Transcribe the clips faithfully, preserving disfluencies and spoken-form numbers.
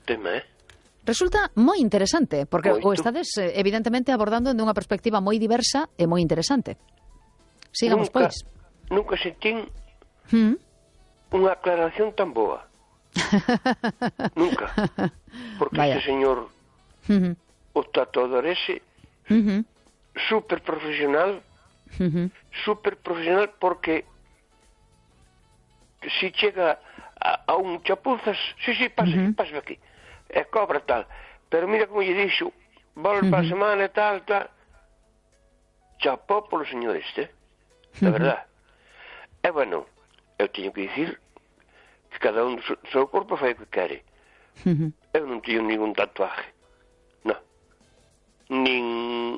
tema, eh? Resulta moi interesante, porque Moito. o estades eh, evidentemente abordando dunha perspectiva moi diversa e moi interesante. Sigamos, Nunca, pois. nunca sentín Mm. unha aclaración tan boa. Nunca. Porque Vaya. este señor, Uh-huh. o tatuador ese, Uh-huh. súper profesional, Uh-huh. súper profesional, porque si chega a, a un chapuzas, sí, sí, pasa aquí, Uh-huh. pasa aquí, e cobra tal, pero mira como lle dixo, volve para a semana e tal, tal, chapó polo señor este, de verdad. E bueno, eu teño que dicir que cada un do seu, seu corpo fai o que quere. Uh-huh. Eu non teño ningún tatuaje, non, nin...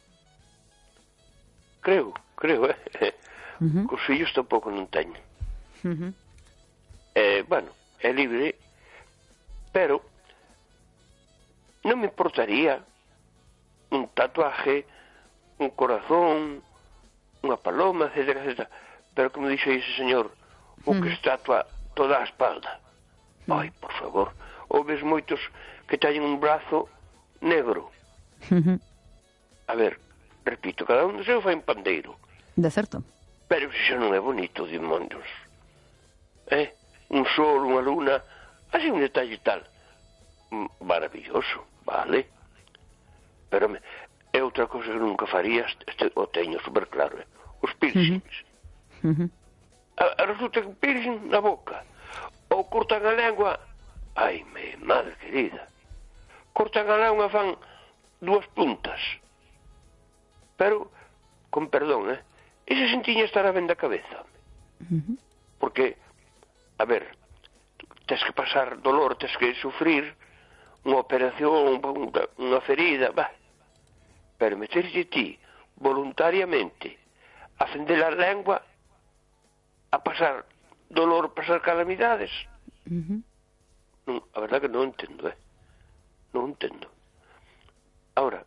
creo, creo, eh, Uh-huh. cos fillos tampouco non teño. Uh-huh. Eh, bueno, é libre, pero non me importaría un tatuaje, un corazón, unha paloma, etcétera, etcétera. Pero como dixo ese señor, o que se tatua toda a espalda. Ai, por favor, ou ves moitos que teñen un brazo negro. Uh-huh. A ver, repito, cada un do seu fai un pandeiro. De certo. Pero se xa non é bonito, demonios. Eh? Un sol, unha luna, así un detalle tal. Mm, maravilloso, vale. Pero me, é outra cousa que nunca faría, este, o teño super claro, eh? Os piercings. Uh-huh. A, a resulta que piercing na boca. Ou cortan a lengua. Ai, me, madre querida. Cortan a lengua, fan dúas puntas. Pero, con perdón, eh? Esa xentiña estará ben da cabeza. Uh-huh. Porque, a ver, tes que pasar dolor, tes que sufrir unha operación, unha, unha ferida, bah. Pero meterse ti voluntariamente a fender a lengua, a pasar dolor, pasar calamidades, Uh-huh. non, a verdad que non entendo, eh? Non entendo. Ahora,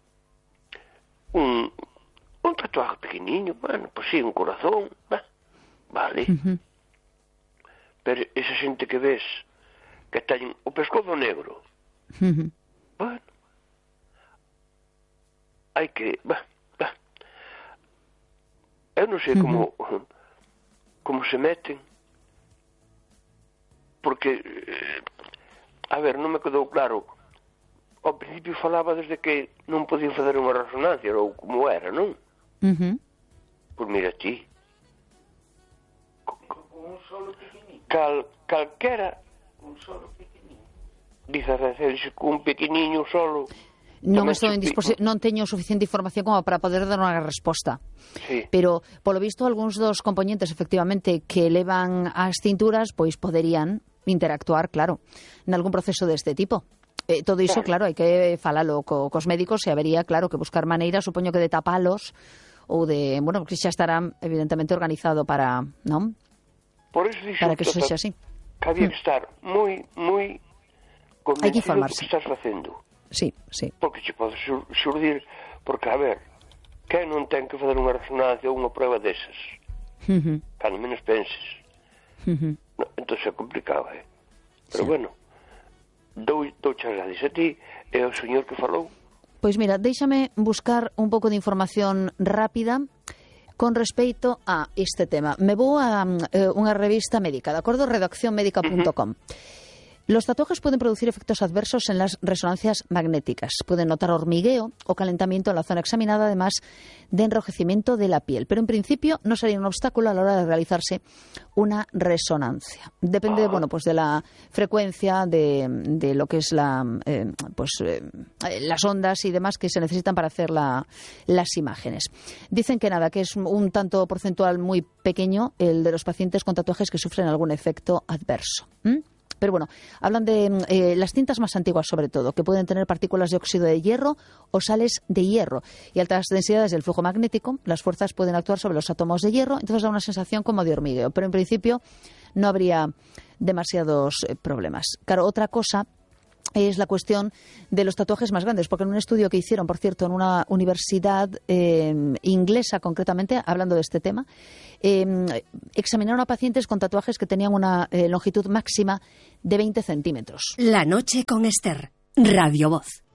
un, un tatuaje pequeniño, bueno, pues sí, un corazón, bah, vale. Uh-huh. Pero esa xente que ves que teñen o pescozo negro, Uh-huh. bueno, hai que, bah, bah. Eu non sei como como se meten, porque eh, a ver, non me quedou claro. Ao principio falaba desde que non podían fazer unha resonancia ou como era, non? Uh-huh. Pois mira ti, Con un solo pequeniño. cal, calquera, Un solo pequeniño. dice a Racel, un pequeniño solo. Non tamén estou en se- disposi- non teño suficiente información como para poder dar unha resposta. Sí. Pero, polo visto, algúns dos componentes, efectivamente, que levan as cinturas, pois poderían interactuar, claro, en algún proceso deste tipo. Eh, todo iso, claro, hai que falalo co, cos médicos e habería, claro, que buscar maneiras, supoño que de tapalos ou de, bueno, que xa estarán evidentemente organizado para, non? Por eso dixo Para que eso que, sexa así. que había que estar moi, moi Hai que convencido do informarse. que estás facendo. Sí, sí. Porque che pode sur surdir, porque, a ver, quen non ten que fazer unha resonancia ou unha prueba desas? Uh-huh. Cando menos penses. Uh-huh. No, entón é complicado, eh? Pero sí. Bueno, dou, dou gracias a ti e ao señor que falou. Pois mira, déixame buscar un pouco de información rápida con respecto a este tema. Me vou a eh, unha revista médica, de acordo? redacción médica punto com. Uh-huh. Los tatuajes pueden producir efectos adversos en las resonancias magnéticas. Pueden notar hormigueo o calentamiento en la zona examinada, además de enrojecimiento de la piel. Pero en principio no sería un obstáculo a la hora de realizarse una resonancia. Depende, bueno, pues de la frecuencia de, de lo que es la, eh, pues eh, las ondas y demás que se necesitan para hacer la, las imágenes. Dicen que nada, que es un tanto porcentual muy pequeño el de los pacientes con tatuajes que sufren algún efecto adverso. ¿Mm? Pero bueno, hablan de eh, las cintas más antiguas sobre todo, que pueden tener partículas de óxido de hierro o sales de hierro y altas densidades del flujo magnético. Las fuerzas pueden actuar sobre los átomos de hierro, entonces da una sensación como de hormigueo, pero en principio no habría demasiados eh, problemas. Claro, otra cosa es la cuestión de los tatuajes más grandes, porque en un estudio que hicieron, por cierto, en una universidad eh, inglesa concretamente, hablando de este tema, eh, examinaron a pacientes con tatuajes que tenían una eh, longitud máxima de veinte centímetros. La noche con Esther, Radio Voz.